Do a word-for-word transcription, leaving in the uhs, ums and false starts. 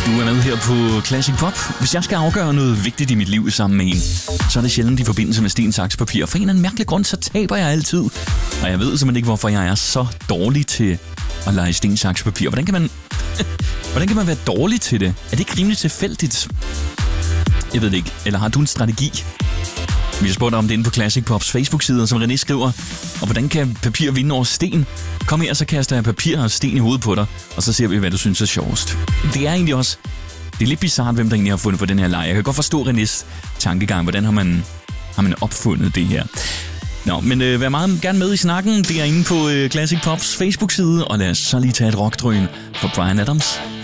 Du er med her på Classic Pop. Hvis jeg skal afgøre noget vigtigt i mit liv sammen med en, så er det sjældent i forbindelse med sten, saks, papir. For en eller anden mærkelig grund, så taber jeg altid. Og jeg ved simpelthen ikke, hvorfor jeg er så dårlig til at lege sten, saks, papir. Hvordan kan man, hvordan kan man være dårlig til det? Er det ikke rimelig tilfældigt? Jeg ved det ikke. Eller har du en strategi? Vi har spurgt om det inde på Classic Pops Facebook-side, som René skriver. Og hvordan kan papir vinde over sten? Kom her, så kaster jeg papir og sten i hovedet på dig, og så ser vi, hvad du synes er sjovest. Det er egentlig også... Det er lidt bizarrt, hvem der egentlig har fundet på den her leg. Jeg kan godt forstå Renés tankegang. Hvordan har man, har man opfundet det her? Nå, men øh, vær meget gerne med i snakken. Det er inde på øh, Classic Pops Facebook-side. Og lad os så lige tage et rockdrøn for Bryan Adams.